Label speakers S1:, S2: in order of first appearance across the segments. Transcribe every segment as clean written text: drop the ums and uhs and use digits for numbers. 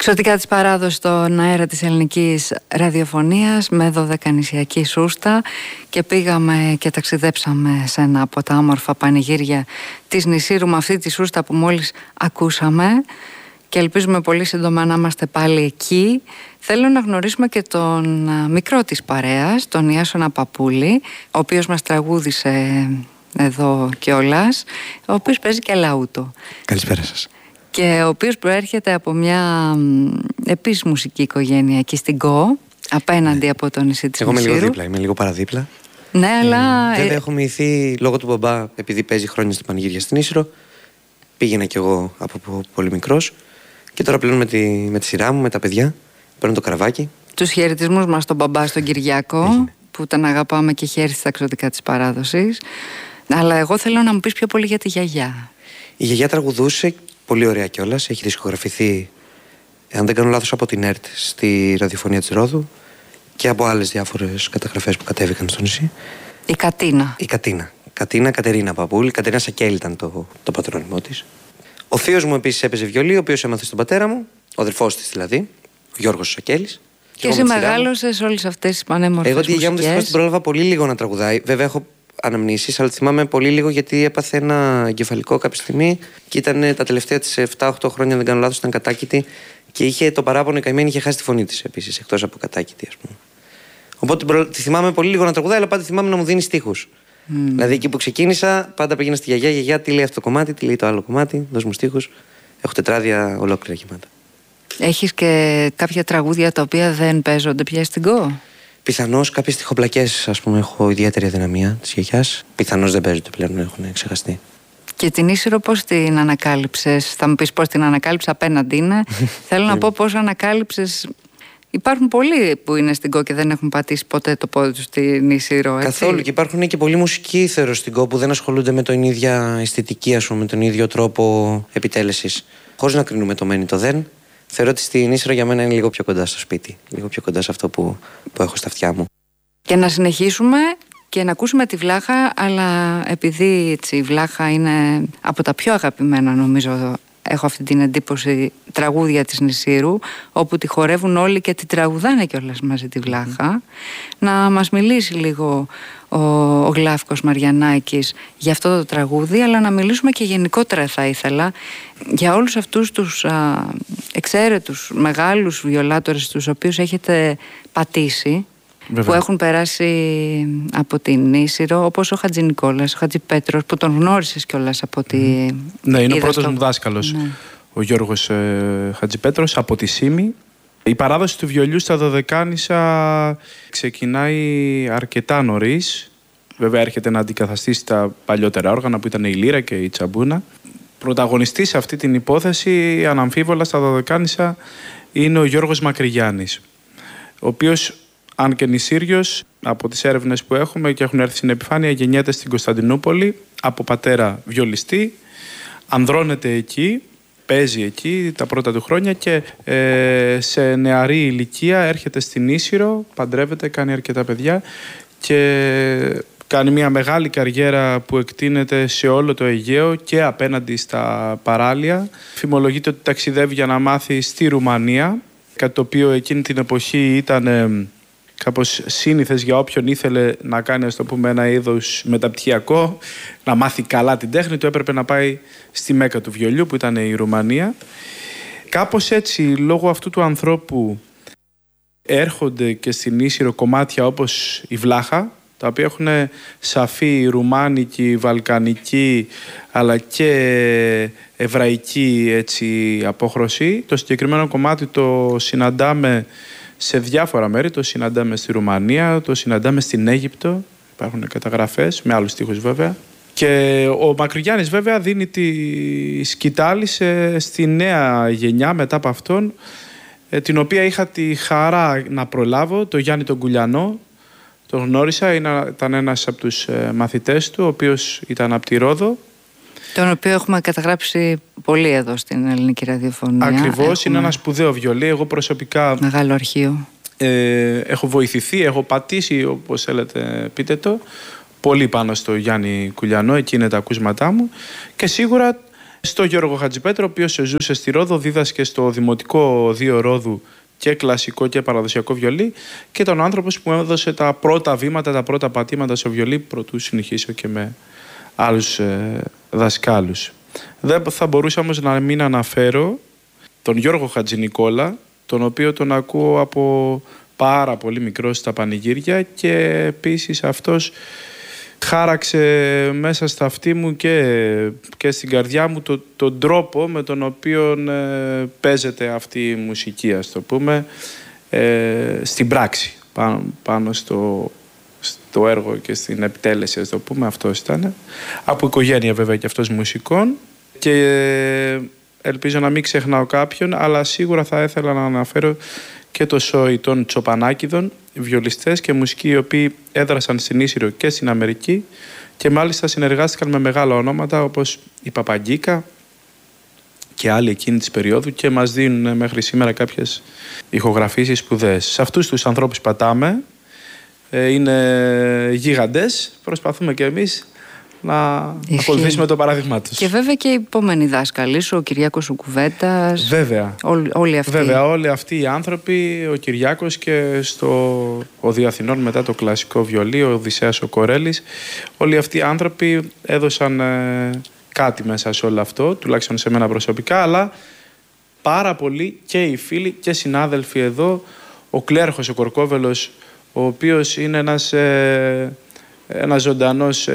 S1: Εξωτικά της παράδοσης στον αέρα της ελληνικής ραδιοφωνίας με 12νησιακή σούστα και πήγαμε και ταξιδέψαμε σε ένα από τα όμορφα πανηγύρια της Νησήρου με αυτή τη σούστα που μόλις ακούσαμε και ελπίζουμε πολύ σύντομα να είμαστε πάλι εκεί. Θέλω να γνωρίσουμε και τον μικρό της παρέας, τον Ιάσονα Παπούλη, ο οποίος μας τραγούδισε εδώ κιόλας, ο οποίος παίζει και λαούτο.
S2: Καλησπέρα σας.
S1: Και ο οποίος προέρχεται από μια επίσης μουσική οικογένεια εκεί στην ΚΟ, απέναντι από το νησί της Νησήρου.
S2: Εγώ είμαι λίγο δίπλα, είμαι λίγο παραδίπλα.
S1: Ναι, αλλά...
S2: Βέβαια έχω μοιηθεί λόγω του μπαμπά, επειδή παίζει χρόνια στο πανηγύρια στην Ίσυρο. Πήγαινα κι εγώ από πολύ μικρός. Και τώρα πλέον με τη σειρά μου, με τα παιδιά, παίρνω το καραβάκι.
S1: Τους χαιρετισμούς μας στον μπαμπά, στον Κυριάκο, που τον αγαπάμε και χαίρει στα εξωτικά της παράδοσης. Αλλά εγώ θέλω να μου πεις πιο πολύ για τη γιαγιά.
S2: Η γιαγιά τραγουδούσε πολύ ωραία κιόλας. Έχει δισκογραφηθεί, αν δεν κάνω λάθος, από την ΕΡΤ στη ραδιοφωνία της Ρόδου και από άλλες διάφορες καταγραφές που κατέβηκαν στο νησί.
S1: Η Κατίνα.
S2: Κατερίνα Παπούλη. Κατερίνα Σακέλη ήταν το πατρόνυμό της. Ο θείος μου επίσης έπαιζε βιολί, ο οποίος έμαθε στον πατέρα μου, ο αδερφός της δηλαδή, ο Γιώργος Σακέλης.
S1: Και εσύ μεγάλωσες όλες αυτές τις πανέμορφες
S2: μουσικές. Εγώ τη γιαγιά μου δυστυχώς την πρόλαβα πολύ λίγο να τραγουδάει. Βέβαια έχω αναμνήσεις, αλλά θυμάμαι πολύ λίγο γιατί έπαθε ένα εγκεφαλικό κάποια στιγμή και ήταν τα τελευταία της 7-8 χρόνια, αν δεν κάνω λάθος, ήταν κατάκητη και είχε το παράπονο, η καημένη είχε χάσει τη φωνή της επίσης, εκτός από κατάκητη, ας πούμε. Οπότε τη θυμάμαι πολύ λίγο να τραγουδάει, αλλά πάντα θυμάμαι να μου δίνει στίχους. Δηλαδή εκεί που ξεκίνησα, πάντα πήγαινα στη γιαγιά, γιαγιά, τι λέει αυτό το κομμάτι, τι λέει το άλλο κομμάτι, δώσ' μου στίχους. Έχω τετράδια ολόκληρα γεμάτα.
S1: Έχεις και κάποια τραγούδια τα οποία δεν παίζονται πια στην ΚΟ?
S2: Πιθανώς κάποιες στιχοπλακές, ας πούμε, έχω ιδιαίτερη αδυναμία της γιαγιάς. Πιθανώς δεν παίζονται πλέον, έχουν ξεχαστεί.
S1: Και την Ίσυρο πώς την ανακάλυψες? Θα μου πεις πώς την ανακάλυψα, απέναντι είναι. Θέλω να πω πώς ανακάλυψες. Υπάρχουν πολλοί που είναι στην ΚΟ και δεν έχουν πατήσει ποτέ το πόδι τους στην Ίσυρο, έτσι.
S2: Καθόλου. Και υπάρχουν και πολλοί μουσικοί, θεωρώ, στην ΚΟ που δεν ασχολούνται με την ίδια αισθητική, ας πούμε, με τον ίδιο τρόπο επιτέλεσης. Χωρίς να κρίνουμε το μεν ή το δεν. Θεωρώ ότι στην Ίσυρο για μένα είναι λίγο πιο κοντά στο σπίτι. Λίγο πιο κοντά σε αυτό που έχω στα αυτιά μου.
S1: Και να συνεχίσουμε και να ακούσουμε τη Βλάχα, αλλά επειδή έτσι, η Βλάχα είναι από τα πιο αγαπημένα, νομίζω, έχω αυτή την εντύπωση, τραγούδια της Νησήρου, όπου τη χορεύουν όλοι και τη τραγουδάνε κιόλας μαζί τη Βλάχα. Να μας μιλήσει λίγο ο Γλάφκος Μαριανάκης για αυτό το τραγούδι, αλλά να μιλήσουμε και γενικότερα, θα ήθελα, για όλους αυτούς τους εξαίρετους μεγάλους βιολάτορες τους οποίους έχετε πατήσει. Βέβαια. Που έχουν περάσει από την Ίσυρο, όπως ο Χατζηνικόλας, ο Χατζηπέτρος, που τον γνώρισες κιόλας από τη...
S3: Ναι, είναι ο πρώτος μου δάσκαλος, ο Γιώργος Χατζηπέτρος, από τη Σύμη. Η παράδοση του βιολιού στα Δωδεκάνησα ξεκινάει αρκετά νωρίς. Βέβαια έρχεται να αντικαταστήσει τα παλιότερα όργανα που ήταν η λύρα και η τσαμπούνα. Πρωταγωνιστής σε αυτή την υπόθεση, αναμφίβολα, στα Δωδεκάνησα είναι ο Γιώργος Μακρυγιάννης, ο οποίος, αν και νησίριος, από τις έρευνες που έχουμε και έχουν έρθει στην επιφάνεια, γεννιέται στην Κωνσταντινούπολη από πατέρα βιολιστή, ανδρώνεται εκεί, παίζει εκεί τα πρώτα του χρόνια και σε νεαρή ηλικία έρχεται στην Ίσυρο, παντρεύεται, κάνει αρκετά παιδιά και κάνει μια μεγάλη καριέρα που εκτείνεται σε όλο το Αιγαίο και απέναντι στα παράλια. Φημολογείται ότι ταξιδεύει για να μάθει στη Ρουμανία, κάτι το οποίο εκείνη την εποχή ήταν κάπως σύνηθες για όποιον ήθελε να κάνει, ας το πούμε, ένα είδος μεταπτυχιακό, να μάθει καλά την τέχνη του, έπρεπε να πάει στη Μέκα του βιολιού που ήταν η Ρουμανία. Κάπως έτσι, λόγω αυτού του ανθρώπου, έρχονται και στην Ίσυρο κομμάτια όπως η Βλάχα, τα οποία έχουν σαφή ρουμάνικη, βαλκανική αλλά και εβραϊκή, έτσι, απόχρωση. Το συγκεκριμένο κομμάτι το συναντάμε σε διάφορα μέρη, το συναντάμε στη Ρουμανία, το συναντάμε στην Αίγυπτο, υπάρχουν καταγραφές, με άλλους στίχους βέβαια. Και ο Μακρυγιάννης βέβαια δίνει τη σκητάλη στη νέα γενιά μετά από αυτόν, την οποία είχα τη χαρά να προλάβω, το Γιάννη τον Κουλιανό. Τον γνώρισα, ήταν ένας από τους μαθητές του, ο οποίος ήταν από τη Ρόδο.
S1: Τον οποίο έχουμε καταγράψει πολύ εδώ στην ελληνική ραδιοφωνία.
S3: Ακριβώς, είναι ένα σπουδαίο βιολί. Εγώ προσωπικά...
S1: Μεγάλο αρχείο.
S3: Έχω βοηθηθεί, έχω πατήσει, όπως θέλετε πείτε το, πολύ πάνω στο Γιάννη Κουλιανό, εκεί είναι τα ακούσματά μου. Και σίγουρα Στο Γιώργο Χατζηπέτρο, ο οποίος ζούσε στη Ρόδο, δίδασκε στο Δημοτικό 2 Ρόδου και κλασικό και παραδοσιακό βιολί, και ήταν ο άνθρωπος που μου έδωσε τα πρώτα βήματα, τα πρώτα πατήματα στο βιολί, προτού συνεχίσω και με άλλους δασκάλους. Δεν θα μπορούσα όμως να μην αναφέρω τον Γιώργο Χατζηνικόλα, τον οποίο τον ακούω από πάρα πολύ μικρός στα πανηγύρια, και επίσης αυτός χάραξε μέσα στα αυτή μου και στην καρδιά μου τον τρόπο με τον οποίο παίζεται αυτή η μουσική, ας το πούμε, στην πράξη, πάνω στο έργο και στην επιτέλεση, ας το πούμε. Αυτός ήταν από οικογένεια βέβαια και αυτός μουσικών, και ελπίζω να μην ξεχνάω κάποιον, αλλά σίγουρα θα ήθελα να αναφέρω και το σόι των Τσοπανάκηδων, βιολιστές και μουσικοί οι οποίοι έδρασαν στην Ίσυρο και στην Αμερική, και μάλιστα συνεργάστηκαν με μεγάλα ονόματα όπως η Παπαγκίκα και άλλοι εκείνη της περίοδου, και μας δίνουν μέχρι σήμερα κάποιες ηχογραφήσεις σπουδαίες. Σε αυτούς τους ανθρώπους πατάμε, είναι γίγαντες, προσπαθούμε και εμείς να ακολουθήσουμε το παράδειγμά τους.
S1: Και βέβαια και οι επόμενοι δάσκαλοι σου, ο Κυριάκος ο Κουβέτας.
S3: Βέβαια.
S1: Όλοι αυτοί.
S3: Βέβαια, όλοι αυτοί οι άνθρωποι, ο Κυριάκος και ο Δύο Αθηνών μετά το κλασικό βιολί, ο Οδυσσέας ο Κορέλης, όλοι αυτοί οι άνθρωποι έδωσαν κάτι μέσα σε όλο αυτό, τουλάχιστον σε μένα προσωπικά, αλλά πάρα πολύ και οι φίλοι και συνάδελφοι εδώ, ο Κλέρχος ο Κορκόβελος, ο οποίος είναι ένας ζωντανός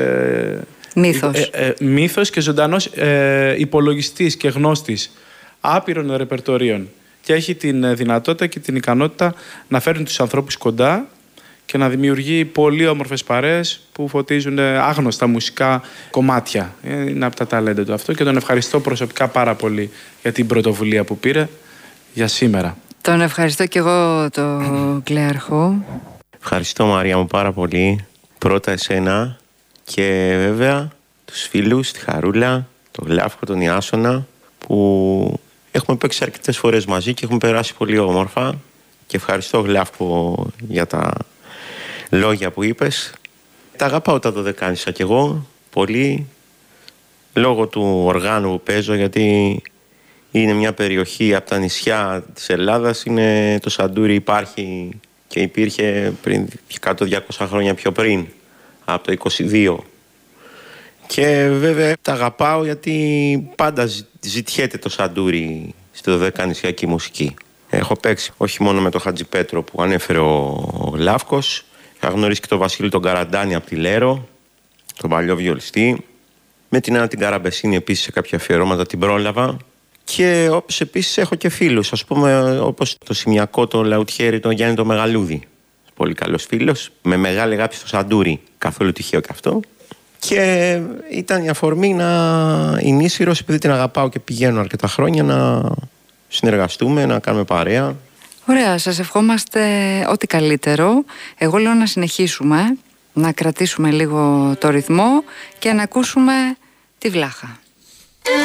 S3: μύθος και ζωντανός υπολογιστής και γνώστης άπειρων ρεπερτορίων, και έχει την δυνατότητα και την ικανότητα να φέρνει τους ανθρώπους κοντά και να δημιουργεί πολύ όμορφες παρέες που φωτίζουν άγνωστα μουσικά κομμάτια. Είναι από τα ταλέντα του αυτό, και τον ευχαριστώ προσωπικά πάρα πολύ για την πρωτοβουλία που πήρε για σήμερα.
S1: Τον ευχαριστώ και εγώ τον Κλέαρχο.
S4: Ευχαριστώ, Μαρία μου, πάρα πολύ. Πρώτα εσένα, και βέβαια τους φίλους, τη Χαρούλα, τον Γλάφκο, τον Ιάσονα, που έχουμε παίξει αρκετές φορές μαζί και έχουμε περάσει πολύ όμορφα, και ευχαριστώ, Γλάφκο, για τα λόγια που είπες. Τα αγαπάω τα Δωδεκάνησα κι εγώ πολύ, λόγω του οργάνου που παίζω, γιατί είναι μια περιοχή από τα νησιά της Ελλάδας. Το Σαντούρι υπάρχει και υπήρχε πριν 100-200 χρόνια πιο πριν, από το 22. Και βέβαια τα αγαπάω γιατί πάντα ζητιέται το Σαντούρι στη δωδεκανησιακή μουσική. Έχω παίξει όχι μόνο με τον Χατζηπέτρο που ανέφερε ο Λάφκος, είχα γνωρίσει και τον Βασίλη τον Καραντάνη από τη Λέρο, τον παλιό βιολιστή. Με την Άννα την Καραμπεσίνη επίσης σε κάποια αφιερώματα την πρόλαβα. Και όπως επίσης έχω και φίλους, ας πούμε, όπως το Σημειακό, το Λαουτιέρι, τον Γιάννη τον Μεγαλούδη. Πολύ καλός φίλος, με μεγάλη αγάπη στο Σαντούρι, καθόλου τυχαίο και αυτό. Και ήταν η αφορμή η Νήσυρος, επειδή την αγαπάω και πηγαίνω αρκετά χρόνια, να συνεργαστούμε, να κάνουμε παρέα.
S1: Ωραία, σας ευχόμαστε ό,τι καλύτερο. Εγώ λέω να συνεχίσουμε, να κρατήσουμε λίγο το ρυθμό και να ακούσουμε τη Βλάχα.